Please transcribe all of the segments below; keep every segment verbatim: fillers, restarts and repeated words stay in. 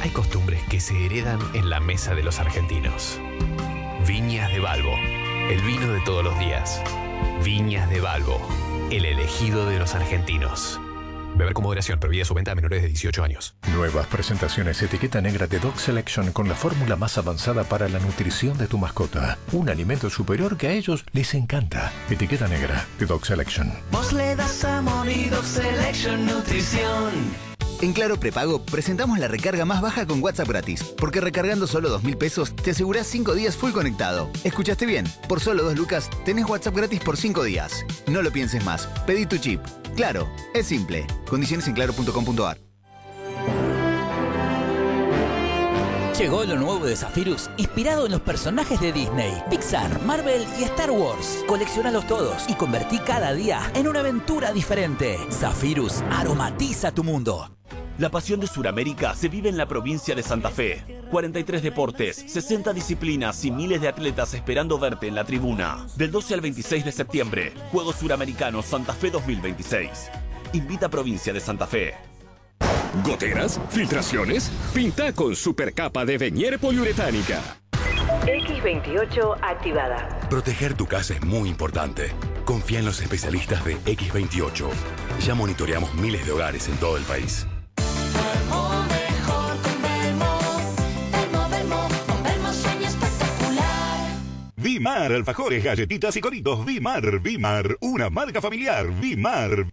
Hay costumbres que se heredan en la mesa de los argentinos. Viñas de Balbo, el vino de todos los días. Viñas de Balbo, el elegido de los argentinos. Beber con moderación, prohibida su venta a menores de dieciocho años. Nuevas presentaciones etiqueta negra de Dog Selection con la fórmula más avanzada para la nutrición de tu mascota. Un alimento superior que a ellos les encanta. Etiqueta negra de Dog Selection. Vos le das amor y Dog Selection Nutrición. En Claro Prepago presentamos la recarga más baja con WhatsApp gratis, porque recargando solo dos mil pesos te asegurás cinco días full conectado. ¿Escuchaste bien? Por solo dos lucas tenés WhatsApp gratis por cinco días. No lo pienses más, pedí tu chip. Claro, es simple. Condiciones en claro punto com punto a r. Llegó lo nuevo de Zephyrus, inspirado en los personajes de Disney, Pixar, Marvel y Star Wars. Coleccionalos todos y convertí cada día en una aventura diferente. Zephyrus aromatiza tu mundo. La pasión de Sudamérica se vive en la provincia de Santa Fe. cuarenta y tres deportes, sesenta disciplinas y miles de atletas esperando verte en la tribuna. Del doce al veintiséis de septiembre, Juegos Suramericanos Santa Fe dos mil veintiséis. Invita a Provincia de Santa Fe. ¿Goteras? ¿Filtraciones? Pinta con supercapa de Venier poliuretánica. equis veintiocho activada. Proteger tu casa es muy importante. Confía en los especialistas de equis veintiocho. Ya monitoreamos miles de hogares en todo el país. Duermo mejor con Belmo. Belmo, Belmo, con Belmo sueño espectacular. Vimar, alfajores, galletitas y coritos. Vimar, Vimar, una marca familiar. Vimar.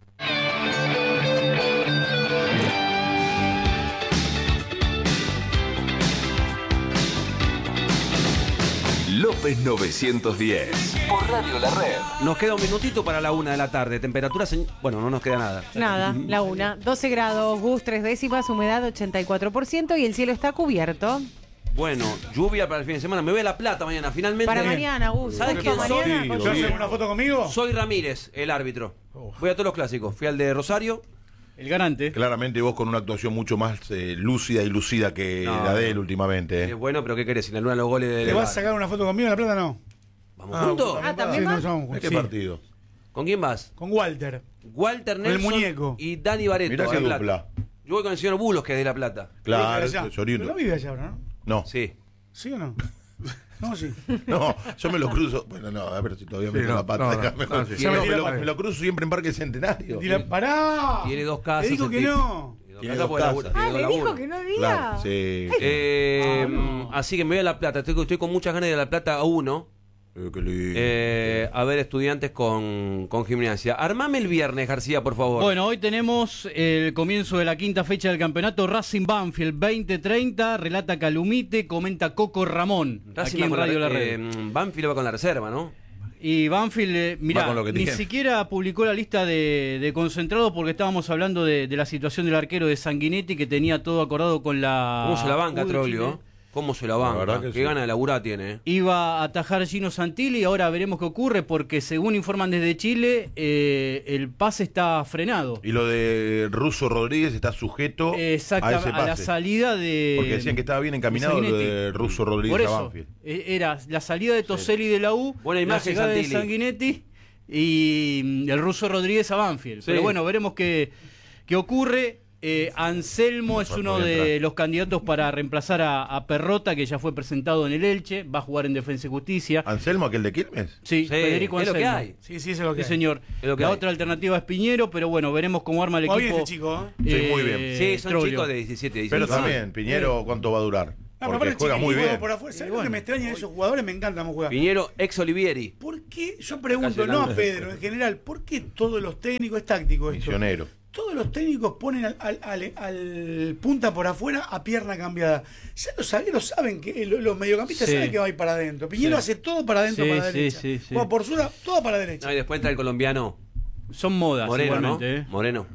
López novecientos diez. Por Radio La Red. Nos queda un minutito para la una de la tarde. Temperatura, se... bueno, no nos queda nada. Nada, la una. doce grados, Gus tres décimas, humedad ochenta y cuatro por ciento y el cielo está cubierto. Bueno, lluvia para el fin de semana. Me voy a La Plata mañana, finalmente. Para mañana, Gus. ¿Sabes quién soy? ¿Te haces una foto conmigo? Soy Ramírez, el árbitro. Voy a todos los clásicos. Fui al de Rosario. El garante. Claramente vos con una actuación mucho más eh, lúcida y lucida que No, la de él no. últimamente. Eh. Es bueno, pero ¿qué querés? Si le anulan los goles de... ¿Te vas a sacar una foto conmigo en La Plata? No. ¿Vamos Ah, juntos? Ah, ¿también sí, vas? nos vamos juntos. ¿Qué Sí. partido? ¿Con quién vas? Con Walter. Walter Con el Nelson muñeco. y Dani Barreto. Mirá de qué La dupla. Plata. Yo voy con el señor Bulos, que es de La Plata. Claro, Vive allá. es oriundo. Pero no vive allá ahora, ¿no? No. Sí. ¿Sí o no? No, sí. No, yo me lo cruzo. Bueno, no, a ver si todavía me Sí, meto no, la pata. no, no, Déjame- no, sí. No, Me me, tira lo, la- me lo cruzo siempre en Parque Centenario. Dile, ¡pará! Tiene dos casas. Te dijo el que tipo. no. Tiene dos Tiene casas dos porque labura, casas. Ah, tiene le dos dijo laburos. que no diga. Claro, sí. Eh, Ah, no. Así que me voy a La Plata. Estoy, estoy con muchas ganas de ir a La Plata a uno. Eh, qué lindo. Eh, a ver estudiantes con, con gimnasia. Armame el viernes, García, por favor. Bueno, hoy tenemos el comienzo de la quinta fecha del campeonato. Racing Banfield veinte treinta, relata Calumite, comenta Coco Ramón, Racing aquí en va con Radio La la, Red. eh, Banfield va con la reserva, ¿no? Y Banfield, eh, Va mirá, con lo que ni tiene. siquiera publicó la lista de, de concentrados porque estábamos hablando de, de la situación del arquero de Sanguinetti, que tenía todo acordado con la... ¿Cómo se la banca, U de Troglio? Chile. ¿Cómo se la La banca? verdad que Qué sí. gana de laburar tiene. eh. Iba a atajar Gino Santilli y ahora veremos qué ocurre porque según informan desde Chile, eh, el pase está frenado. Y lo de Russo Rodríguez está sujeto Exacta, a a, ese la pase. salida de... Porque decían que estaba bien encaminado lo Sanguinetti. de Russo Rodríguez Por a eso, Banfield. eh, era la salida de Toselli de la U, Buena la imagen, llegada de Santilli. Sanguinetti y mm, el ruso Rodríguez a Banfield. Sí. Pero bueno, veremos qué, qué ocurre. Eh, Anselmo es Por uno favor, de entra. los candidatos para reemplazar a, a Perrota, que ya fue presentado en el Elche, va a jugar en Defensa y Justicia. ¿Anselmo, aquel de Quilmes? Sí, Sí, Federico es lo que Anselmo. hay. Sí, sí, eso es lo que Sí, hay. señor. Es lo que La hay. otra alternativa es Piñero, pero bueno, veremos cómo arma el Va equipo. bien este chico, ¿eh? Sí, muy bien. Sí, son Troglio. chicos de diecisiete, dieciocho Pero también, Piñero, ¿cuánto va a durar? Ah, pero Porque aparte juega muy chiquitito, bien. Por afuera. ¿Sabes Y lo que bueno, me extraña de esos jugadores? Me encanta cómo juegan. Piñero, ex Olivieri. ¿Por qué? Yo pregunto, Casi no a hablando. Pedro, en general, ¿por qué todos los técnicos, es táctico esto? Misionero. Todos los técnicos ponen al, al- al- al punta por afuera a pierna cambiada. Ya los zagueros saben que eh, lo- los mediocampistas Sí. saben que va a ir para adentro. Piñero Sí. hace todo para adentro, Sí, para la sí, derecha. sí, sí. Juega por zurda, todo para la derecha. No, y después entra el colombiano Son modas, Moreno, ¿no? igualmente. ¿eh? Moreno.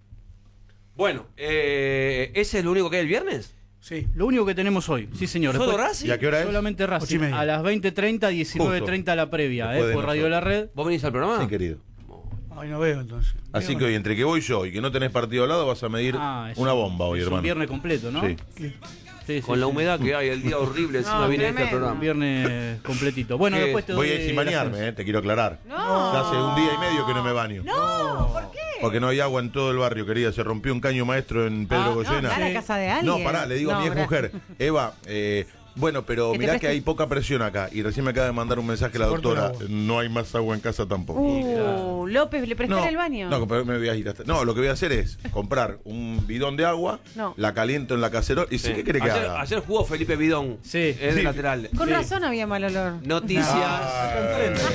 Bueno, eh, ¿ese es lo único que hay el viernes? Sí. Lo único que tenemos hoy, sí señor. ¿Solo Después- Racing? ¿Y a qué hora es? Solamente Ocho y Racing. media. A las veinte treinta, diecinueve treinta la previa, Después eh, de por Radio La Red. ¿Vos venís al programa? Sí, querido. Ay, no veo entonces. Así Veo, que hoy, entre que voy yo y que no tenés partido al lado, vas a medir Ah, es una un- bomba hoy, es hermano. un viernes completo, ¿no? Sí. ¿qué? Sí, sí, Con la sí. humedad que hay, el día horrible, encima No, viene este tremendo. programa. Un viernes completito. Bueno, ¿Qué? después te Voy doy a ir sin el bañarme, ascenso. eh, te quiero aclarar. No. Ya hace un día y medio que no me baño. No, ¿por qué? Porque no hay agua en todo el barrio, querida. Se rompió un caño maestro en Pedro Ah, Goyena. no, anda a la casa de alguien. No, pará, le digo No, a mi ex gra- mujer, Eva, eh, bueno, pero Que te mirá que preste- hay poca presión acá. Y recién me acaba de mandar un mensaje la cortó el doctora. agua. No hay más agua en casa tampoco. Uh, López, ¿le presté el baño? No, pero me voy a ir hasta- no, lo que voy a hacer es comprar un bidón de agua, No. la caliento en la cacerola. ¿Y sí, Sí. qué quiere que ayer, haga? ayer jugó Felipe Bidón. Sí. Es de Sí. lateral. Con Sí. razón había mal olor. Noticias. Ah,